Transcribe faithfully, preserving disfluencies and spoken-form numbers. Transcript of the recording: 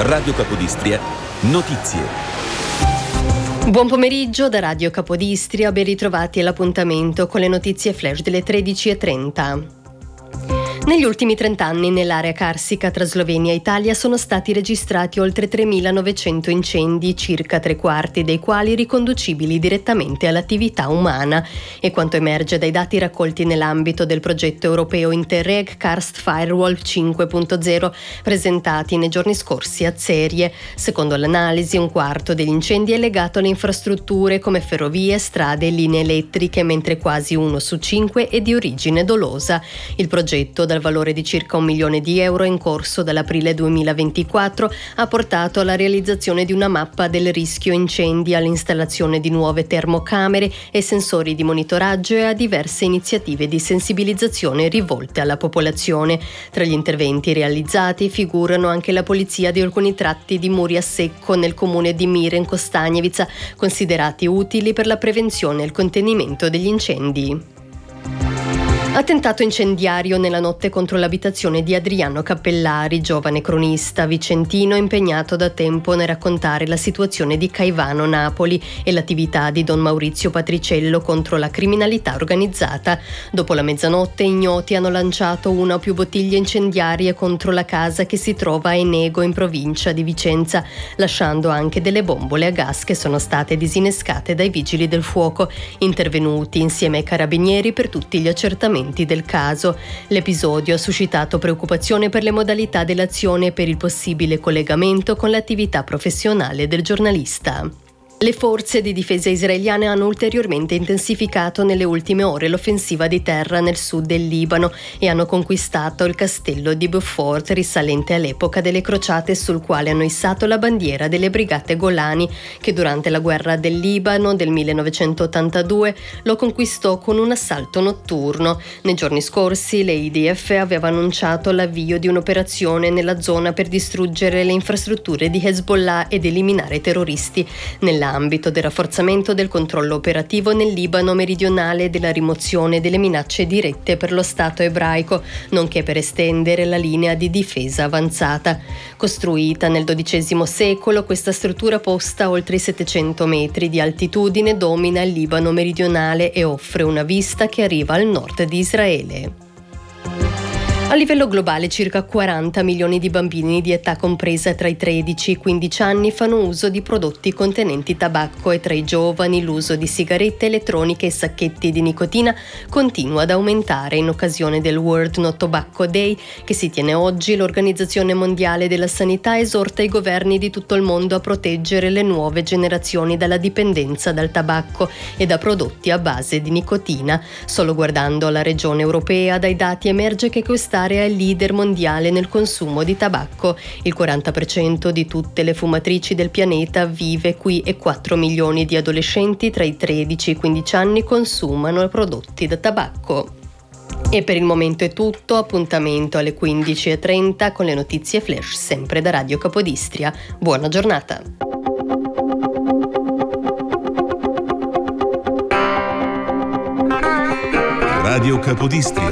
Radio Capodistria, notizie. Buon pomeriggio da Radio Capodistria, ben ritrovati all'appuntamento con le notizie flash delle tredici e trenta. Negli ultimi trent'anni nell'area carsica tra Slovenia e Italia sono stati registrati oltre tremilanovecento incendi, circa tre quarti dei quali riconducibili direttamente all'attività umana. E quanto emerge dai dati raccolti nell'ambito del progetto europeo Interreg Karst Firewall cinque punto zero presentati nei giorni scorsi a Serie. Secondo l'analisi, un quarto degli incendi è legato alle infrastrutture come ferrovie, strade e linee elettriche, mentre quasi uno su cinque è di origine dolosa. Il progetto, dal valore di circa un milione di euro in corso dall'aprile duemilaventiquattro, ha portato alla realizzazione di una mappa del rischio incendi, all'installazione di nuove termocamere e sensori di monitoraggio e a diverse iniziative di sensibilizzazione rivolte alla popolazione. Tra gli interventi realizzati figurano anche la pulizia di alcuni tratti di muri a secco nel comune di Miren Kostanijevica, considerati utili per la prevenzione e il contenimento degli incendi. Attentato incendiario nella notte contro l'abitazione di Adriano Cappellari, giovane cronista vicentino impegnato da tempo nel raccontare la situazione di Caivano, Napoli, e l'attività di Don Maurizio Patriciello contro la criminalità organizzata. Dopo la mezzanotte, ignoti hanno lanciato una o più bottiglie incendiarie contro la casa che si trova a Enego, in provincia di Vicenza, lasciando anche delle bombole a gas che sono state disinnescate dai vigili del fuoco, intervenuti insieme ai carabinieri per tutti gli accertamenti del caso. L'episodio ha suscitato preoccupazione per le modalità dell'azione e per il possibile collegamento con l'attività professionale del giornalista. Le forze di difesa israeliane hanno ulteriormente intensificato nelle ultime ore l'offensiva di terra nel sud del Libano e hanno conquistato il castello di Beaufort, risalente all'epoca delle crociate, sul quale hanno issato la bandiera delle brigate Golani, che durante la guerra del Libano del millenovecentottantadue lo conquistò con un assalto notturno. Nei giorni scorsi le I D F aveva annunciato l'avvio di un'operazione nella zona per distruggere le infrastrutture di Hezbollah ed eliminare i terroristi, nell'ambito Nell'ambito del rafforzamento del controllo operativo nel Libano meridionale e della rimozione delle minacce dirette per lo Stato ebraico, nonché per estendere la linea di difesa avanzata. Costruita nel dodicesimo secolo, questa struttura posta oltre i settecento metri di altitudine domina il Libano meridionale e offre una vista che arriva al nord di Israele. A livello globale circa quaranta milioni di bambini di età compresa tra i tredici e i quindici anni fanno uso di prodotti contenenti tabacco e tra i giovani l'uso di sigarette elettroniche e sacchetti di nicotina continua ad aumentare. In occasione del World No Tobacco Day, che si tiene oggi, l'Organizzazione Mondiale della Sanità esorta i governi di tutto il mondo a proteggere le nuove generazioni dalla dipendenza dal tabacco e da prodotti a base di nicotina. Solo guardando la regione europea, dai dati emerge che questa L'area è leader mondiale nel consumo di tabacco. Il quaranta per cento di tutte le fumatrici del pianeta vive qui e quattro milioni di adolescenti tra i tredici e i quindici anni consumano prodotti da tabacco. E per il momento è tutto, appuntamento alle quindici e trenta con le notizie flash sempre da Radio Capodistria. Buona giornata! Radio Capodistria.